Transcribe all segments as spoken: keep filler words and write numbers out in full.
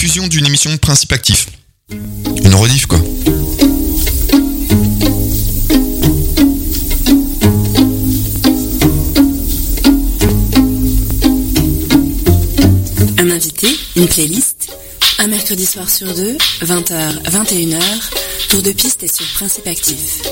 rediffusion d'une émission de Principe Actif. Une rediff, quoi. Un invité, une playlist, un mercredi soir sur deux, vingt heures, vingt et une heures, tour de piste est sur Principe Actif.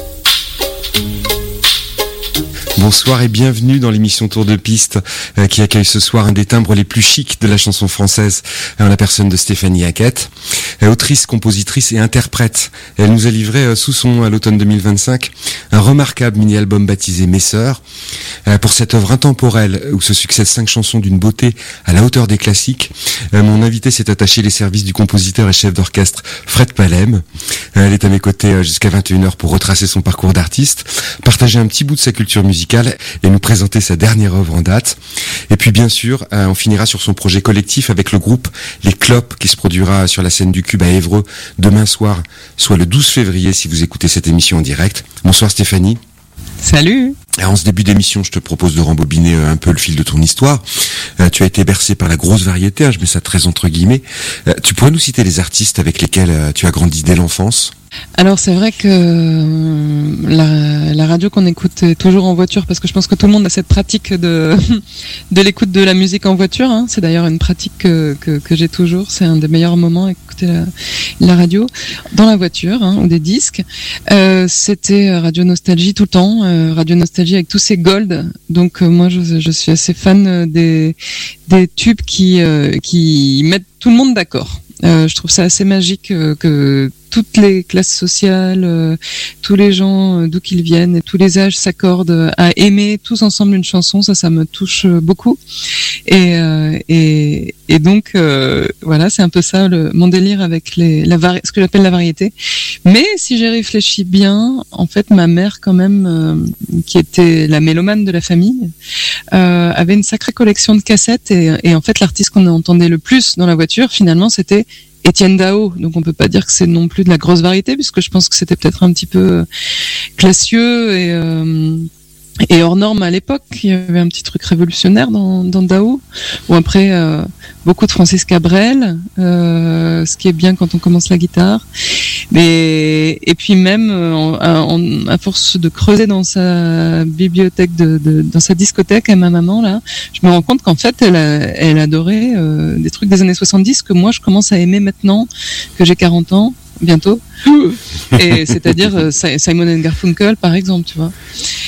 Bonsoir et bienvenue dans l'émission Tour de Piste euh, qui accueille ce soir un des timbres les plus chics de la chanson française en la personne de Stéphanie Hackett. Euh, autrice, compositrice et interprète, elle nous a livré euh, sous son nom à l'automne deux mille vingt-cinq un remarquable mini-album baptisé Mes Sœurs. Euh, pour cette œuvre intemporelle où se succèdent cinq chansons d'une beauté à la hauteur des classiques, euh, mon invité s'est attaché les services du compositeur et chef d'orchestre Fred Palem. Euh, elle est à mes côtés euh, jusqu'à vingt et une heures pour retracer son parcours d'artiste, partager un petit bout de sa culture musicale et nous présenter sa dernière œuvre en date. Et puis bien sûr, euh, on finira sur son projet collectif avec le groupe Les Clopes qui se produira sur la scène du Cube à Évreux demain soir, soit le douze février si vous écoutez cette émission en direct. Bonsoir Stéphanie. Salut. En ce début d'émission, je te propose de rembobiner un peu le fil de ton histoire. Euh, tu as été bercé par la grosse variété, hein, je mets ça très entre guillemets. Euh, tu pourrais nous citer les artistes avec lesquels euh, tu as grandi dès l'enfance ? Alors c'est vrai que euh, la, la radio qu'on écoute est toujours en voiture, parce que je pense que tout le monde a cette pratique de de l'écoute de la musique en voiture, hein. C'est d'ailleurs une pratique que, que, que j'ai toujours. C'est un des meilleurs moments, écouter la, la radio dans la voiture, hein, ou des disques. Euh, c'était Radio Nostalgie tout le temps, euh, Radio Nostalgie avec tous ces golds. Donc euh, moi je, je suis assez fan des des tubes qui euh, qui mettent tout le monde d'accord. Euh, je trouve ça assez magique euh, que toutes les classes sociales, euh, tous les gens euh, d'où qu'ils viennent et tous les âges s'accordent à aimer tous ensemble une chanson. Ça, ça me touche euh, beaucoup. Et, euh, et, et donc euh, voilà, c'est un peu ça le, mon délire avec les, la vari- ce que j'appelle la variété. Mais si j'ai réfléchi bien, en fait, ma mère quand même, euh, qui était la mélomane de la famille, euh, avait une sacrée collection de cassettes. Et, et en fait, l'artiste qu'on entendait le plus dans la voiture, finalement, c'était Étienne Dao. Donc on peut pas dire que c'est non plus de la grosse variété, puisque je pense que c'était peut-être un petit peu classieux et euh, et hors norme à l'époque. Il y avait un petit truc révolutionnaire dans, dans Dao. Ou après euh, beaucoup de Francis Cabrel, euh, ce qui est bien quand on commence la guitare. Mais et puis même euh, en, à force de creuser dans sa bibliothèque, de, de dans sa discothèque à ma maman là, je me rends compte qu'en fait elle a, elle adorait euh, des trucs des années soixante-dix que moi je commence à aimer maintenant que j'ai quarante ans bientôt. Et c'est-à-dire euh, Simon and Garfunkel par exemple, tu vois.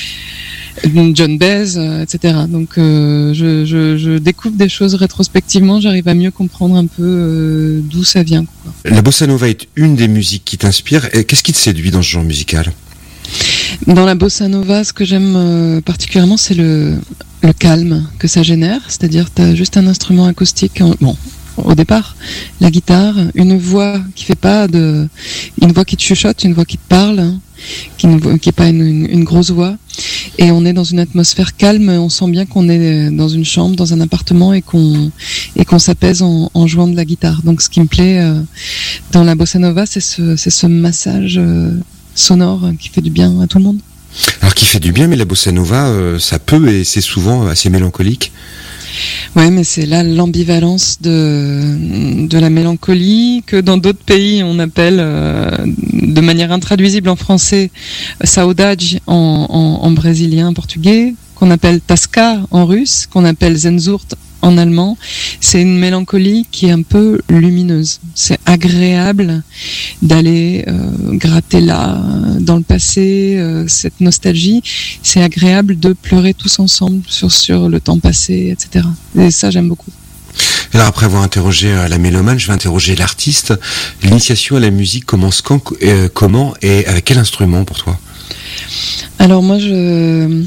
John Baez, euh, et cetera. Donc euh, je, je, je découvre des choses rétrospectivement, j'arrive à mieux comprendre un peu euh, d'où ça vient, quoi. La bossa nova est une des musiques qui t'inspire. Et qu'est-ce qui te séduit dans ce genre musical ? Dans la bossa nova, ce que j'aime euh, particulièrement, c'est le, le calme que ça génère. C'est-à-dire, t'as juste un instrument acoustique. En, bon, au départ, la guitare, une voix qui fait pas de, une voix qui te chuchote, une voix qui te parle, hein, qui ne qui est pas une, une, une grosse voix. Et on est dans une atmosphère calme, on sent bien qu'on est dans une chambre, dans un appartement, et qu'on et qu'on s'apaise en, en jouant de la guitare. Donc ce qui me plaît euh, dans la bossa nova, c'est ce c'est ce massage euh, sonore qui fait du bien à tout le monde. Alors qui fait du bien, mais la bossa nova, euh, ça peut et c'est souvent assez mélancolique. Ouais, mais c'est là l'ambivalence de de la mélancolie que dans d'autres pays on appelle euh, de manière intraduisible en français saudade en, en, en brésilien, en portugais, qu'on appelle tasca en russe, qu'on appelle zenzurt en allemand. C'est une mélancolie qui est un peu lumineuse. C'est agréable d'aller euh, gratter là, dans le passé, euh, cette nostalgie. C'est agréable de pleurer tous ensemble sur, sur le temps passé, et cetera. Et ça, j'aime beaucoup. Alors après avoir interrogé euh, la mélomane, je vais interroger l'artiste. L'initiation à la musique commence quand, euh, comment et avec quel instrument pour toi ? Alors moi, je...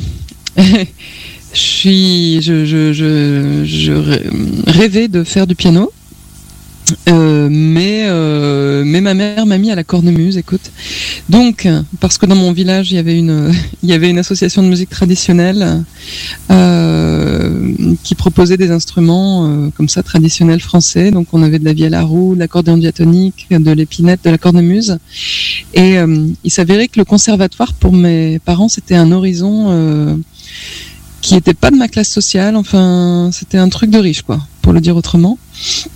Je suis, je, je, je, je rêvais de faire du piano, euh, mais euh, mais ma mère m'a mis à la cornemuse. Écoute, donc parce que dans mon village il y avait une il y avait une association de musique traditionnelle euh, qui proposait des instruments euh, comme ça traditionnels français. Donc on avait de la vielle à roue, de l'accordéon diatonique, de l'épinette, de la cornemuse. Et euh, il s'avérait que le conservatoire pour mes parents c'était un horizon euh, qui était pas de ma classe sociale, enfin c'était un truc de riche quoi, pour le dire autrement.